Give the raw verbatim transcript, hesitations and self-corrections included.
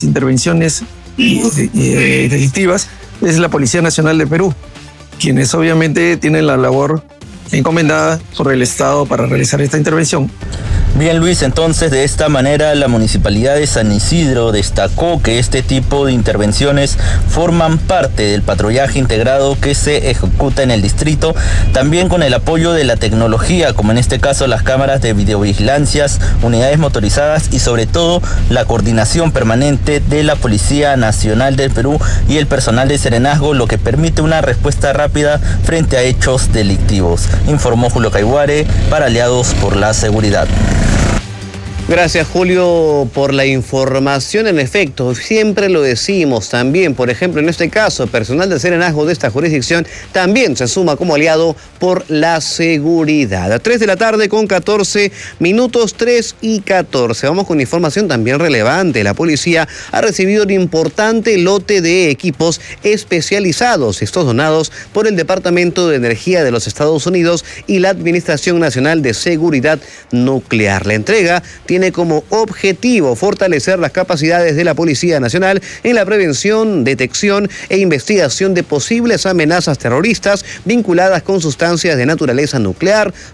intervenciones eh, delictivas es la Policía Nacional de Perú, quienes obviamente tienen la labor encomendada por el Estado para realizar esta intervención. Bien, Luis, entonces de esta manera la Municipalidad de San Isidro destacó que este tipo de intervenciones forman parte del patrullaje integrado que se ejecuta en el distrito, también con el apoyo de la tecnología, como en este caso las cámaras de videovigilancias, unidades motorizadas y sobre todo la coordinación permanente de la Policía Nacional del Perú y el personal de Serenazgo, lo que permite una respuesta rápida frente a hechos delictivos. Informó Julio Caiguare para Aliados por la Seguridad. Gracias, Julio, por la información. En efecto, siempre lo decimos también, por ejemplo, en este caso, personal de Serenazgo de esta jurisdicción también se suma como aliado por la seguridad. A tres de la tarde con catorce minutos, tres y catorce. Vamos con información también relevante. La policía ha recibido un importante lote de equipos especializados, estos donados por el Departamento de Energía de los Estados Unidos y la Administración Nacional de Seguridad Nuclear. La entrega tiene como objetivo fortalecer las capacidades de la Policía Nacional en la prevención, detección e investigación de posibles amenazas terroristas vinculadas con sustancias de naturaleza nuclear,